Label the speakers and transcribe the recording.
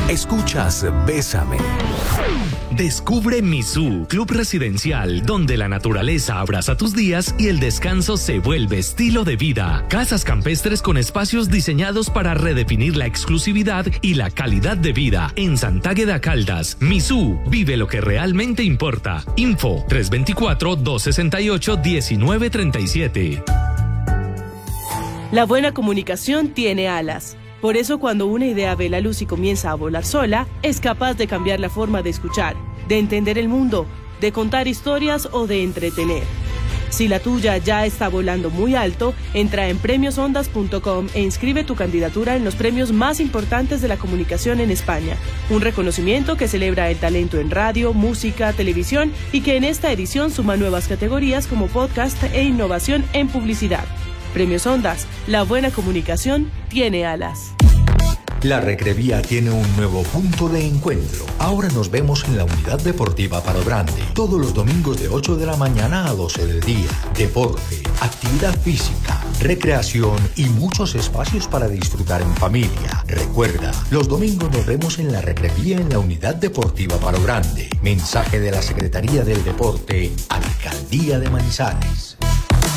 Speaker 1: Escuchas Bésame.
Speaker 2: Descubre Mizú, club residencial, donde la naturaleza abraza tus días y el descanso se vuelve estilo de vida. Casas campestres con espacios diseñados para redefinir la exclusividad y la calidad de vida. En Santágueda Caldas, Mizú, vive lo que realmente importa. Info 324-268-1937.
Speaker 3: La buena comunicación tiene alas. Por eso, cuando una idea ve la luz y comienza a volar sola, es capaz de cambiar la forma de escuchar, de entender el mundo, de contar historias o de entretener. Si la tuya ya está volando muy alto, entra en premiosondas.com e inscribe tu candidatura en los premios más importantes de la comunicación en España. Un reconocimiento que celebra el talento en radio, música, televisión y que en esta edición suma nuevas categorías como podcast e innovación en publicidad. Premios Ondas, la buena comunicación tiene alas.
Speaker 1: La Recrevía tiene un nuevo punto de encuentro. Ahora nos vemos en la Unidad Deportiva Palo Grande, todos los domingos de 8 de la mañana a 12 del día. Deporte, actividad física, recreación y muchos espacios para disfrutar en familia. Recuerda, los domingos nos vemos en la Recrevía en la Unidad Deportiva Palo Grande. Mensaje de la Secretaría del Deporte, Alcaldía de Manizales.